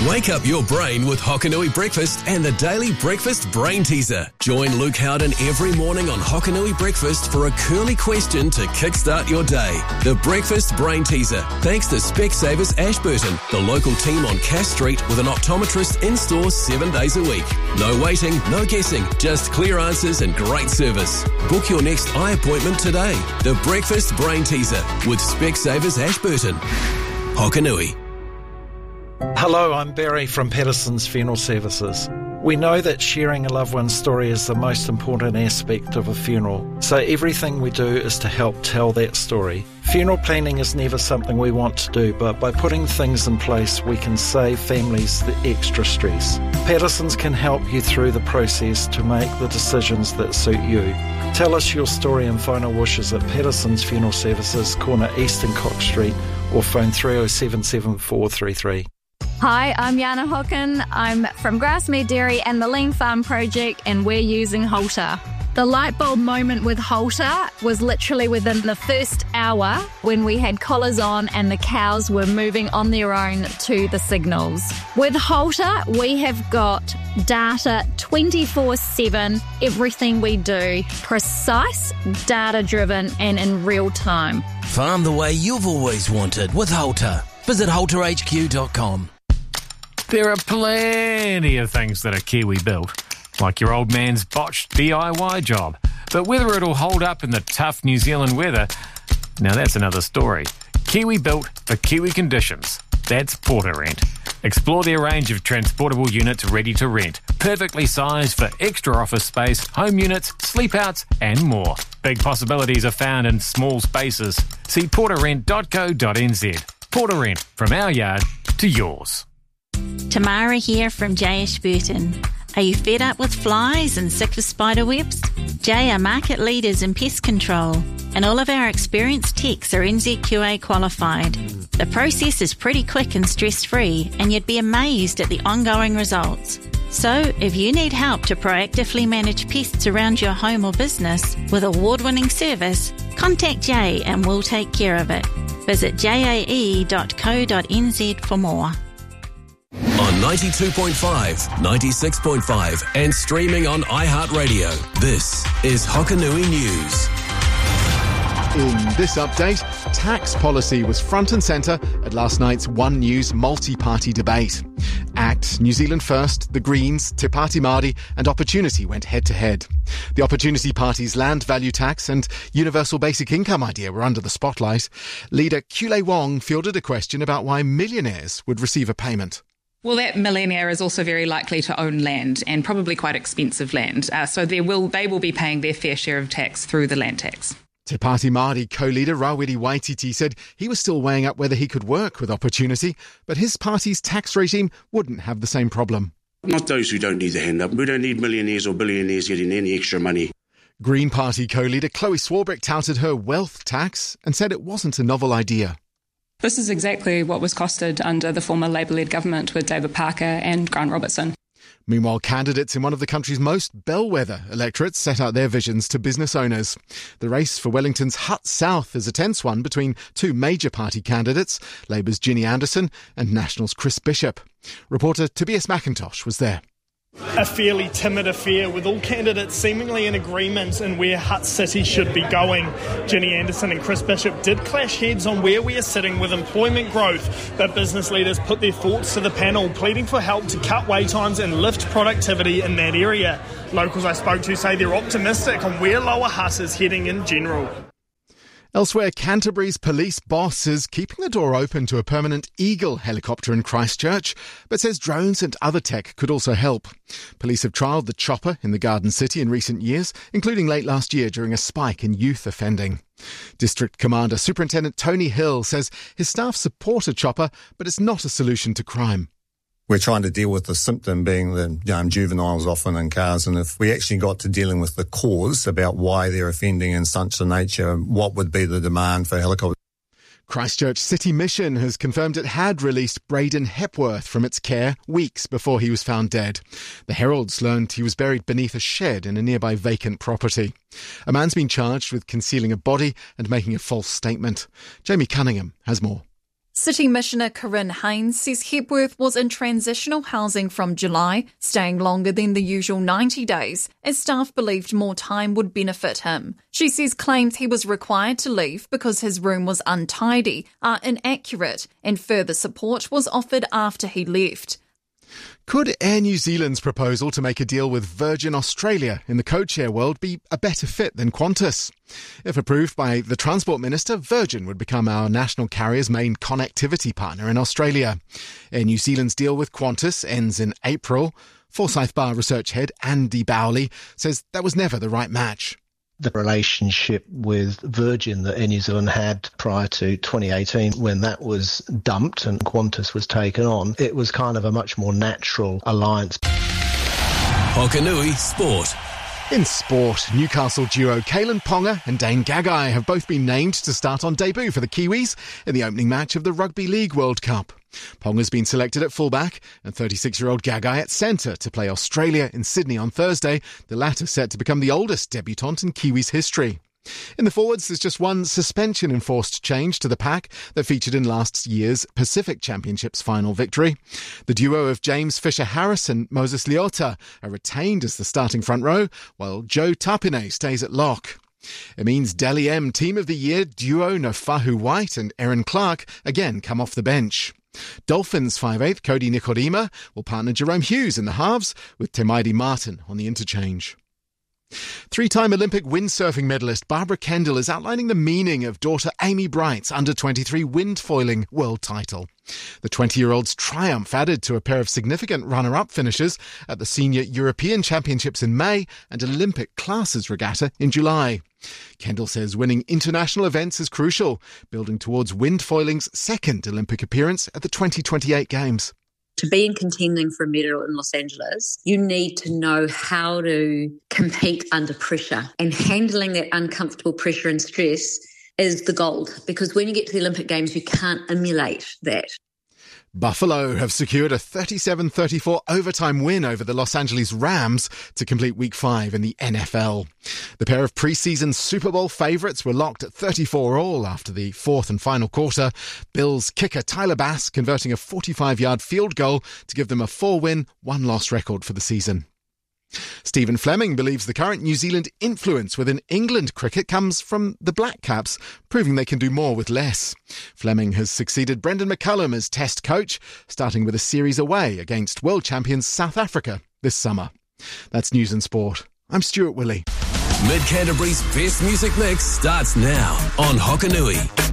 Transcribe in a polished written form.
Wake up your brain with Hokanui Breakfast and the Daily Breakfast Brain Teaser. Join Luke Howden every morning on Hokanui Breakfast for a curly question to kickstart your day. The Breakfast Brain Teaser, thanks to Specsavers Ashburton, the local team on Cass Street with an optometrist in-store 7 days a week. No waiting, no guessing, just clear answers and great service. Book your next eye appointment today. The Breakfast Brain Teaser with Specsavers Ashburton. Hokanui. Hello, I'm Barry from Patterson's Funeral Services. We know that sharing a loved one's story is the most important aspect of a funeral, so everything we do is to help tell that story. Funeral planning is never something we want to do, but by putting things in place, we can save families the extra stress. Patterson's can help you through the process to make the decisions that suit you. Tell us your story and final wishes at Patterson's Funeral Services, corner East and Cox Street, or phone 307 7433. Hi, I'm Jana Hocken. I'm from Grassmere Dairy and the Lean Farm Project, and we're using Halter. The light bulb moment with Halter was literally within the first hour when we had collars on and the cows were moving on their own to the signals. With Halter, we have got data 24/7, everything we do, precise, data-driven and in real time. Farm the way you've always wanted with Halter. Visit halterhq.com. There are plenty of things that are Kiwi built, like your old man's botched DIY job. But whether it'll hold up in the tough New Zealand weather, now that's another story. Kiwi built for Kiwi conditions. That's Porter Rent. Explore their range of transportable units ready to rent, perfectly sized for extra office space, home units, sleep outs and more. Big possibilities are found in small spaces. See porterrent.co.nz. Porter Rent, from our yard to yours. Tamara here from J Ashburton. Are you fed up with flies and sick of spider webs? J are market leaders in pest control, and all of our experienced techs are NZQA qualified. The process is pretty quick and stress-free, and you'd be amazed at the ongoing results. So, if you need help to proactively manage pests around your home or business with award-winning service, contact J and we'll take care of it. Visit jae.co.nz for more. On 92.5, 96.5 and streaming on iHeartRadio. This is Hokanui News. In this update, tax policy was front and centre at last night's One News multi-party debate. ACT, New Zealand First, the Greens, Te Pāti Māori and Opportunity went head-to-head. The Opportunity Party's land value tax and universal basic income idea were under the spotlight. Leader Kule Wong fielded a question about why millionaires would receive a payment. Well, that millionaire is also very likely to own land, and probably quite expensive land. So they will be paying their fair share of tax through the land tax. Te Pāti Māori co-leader Rawiri Waititi said he was still weighing up whether he could work with Opportunity, but his party's tax regime wouldn't have the same problem. Not those who don't need the hand up. We don't need millionaires or billionaires getting any extra money. Green Party co-leader Chloe Swarbrick touted her wealth tax and said it wasn't a novel idea. This is exactly what was costed under the former Labour-led government with David Parker and Grant Robertson. Meanwhile, candidates in one of the country's most bellwether electorates set out their visions to business owners. The race for Wellington's Hutt South is a tense one between two major party candidates, Labour's Ginny Anderson and National's Chris Bishop. Reporter Tobias McIntosh was there. A fairly timid affair with all candidates seemingly in agreement in where Hutt City should be going. Ginny Anderson and Chris Bishop did clash heads on where we are sitting with employment growth, but business leaders put their thoughts to the panel, pleading for help to cut wait times and lift productivity in that area. Locals I spoke to say they're optimistic on where Lower Hutt is heading in general. Elsewhere, Canterbury's police boss is keeping the door open to a permanent Eagle helicopter in Christchurch, but says drones and other tech could also help. Police have trialled the chopper in the Garden City in recent years, including late last year during a spike in youth offending. District Commander Superintendent Tony Hill says his staff support a chopper, but it's not a solution to crime. We're trying to deal with the symptom being the juveniles often in cars, and if we actually got to dealing with the cause about why they're offending in such a nature, what would be the demand for helicopters? Christchurch City Mission has confirmed it had released Braden Hepworth from its care weeks before he was found dead. The Heralds learned he was buried beneath a shed in a nearby vacant property. A man's been charged with concealing a body and making a false statement. Jamie Cunningham has more. City Missioner Corinne Haynes says Hepworth was in transitional housing from July, staying longer than the usual 90 days, as staff believed more time would benefit him. She says claims he was required to leave because his room was untidy are inaccurate, and further support was offered after he left. Could Air New Zealand's proposal to make a deal with Virgin Australia in the codeshare world be a better fit than Qantas? If approved by the Transport Minister, Virgin would become our national carrier's main connectivity partner in Australia. Air New Zealand's deal with Qantas ends in April. Forsyth Bar research head Andy Bowley says that was never the right match. The relationship with Virgin that Air New Zealand had prior to 2018, when that was dumped and Qantas was taken on, it was kind of a much more natural alliance. Hokanui Sport. In sport, Newcastle duo Caelan Ponga and Dane Gagai have both been named to start on debut for the Kiwis in the opening match of the Rugby League World Cup. Ponga's been selected at fullback and 36-year-old Gagai at centre to play Australia in Sydney on Thursday, the latter set to become the oldest debutant in Kiwis history. In the forwards, there's just one suspension-enforced change to the pack that featured in last year's Pacific Championships final victory. The duo of James Fisher-Harris and Moses Leota are retained as the starting front row, while Joe Tapine stays at lock. It means Dally M Team of the Year duo Nofahu White and Erin Clark again come off the bench. Dolphins 5'8" Cody Nikorima will partner Jerome Hughes in the halves, with Temaidi Martin on the interchange. Three-time Olympic windsurfing medalist Barbara Kendall is outlining the meaning of daughter Amy Bright's under-23 windfoiling world title. The 20-year-old's triumph added to a pair of significant runner-up finishes at the Senior European Championships in May and Olympic Classes Regatta in July. Kendall says winning international events is crucial, building towards windfoiling's second Olympic appearance at the 2028 Games. To be in contending for a medal in Los Angeles, you need to know how to compete under pressure, and handling that uncomfortable pressure and stress is the gold, because when you get to the Olympic Games, you can't emulate that. Buffalo have secured a 37-34 overtime win over the Los Angeles Rams to complete Week 5 in the NFL. The pair of preseason Super Bowl favourites were locked at 34-all after the fourth and final quarter. Bills kicker Tyler Bass converting a 45-yard field goal to give them a 4-win, 1-loss record for the season. Stephen Fleming believes the current New Zealand influence within England cricket comes from the Black Caps, proving they can do more with less. Fleming has succeeded Brendan McCullum as Test coach, starting with a series away against world champions South Africa this summer. That's News and Sport. I'm Stuart Willey. Mid-Canterbury's best music mix starts now on Hokanui.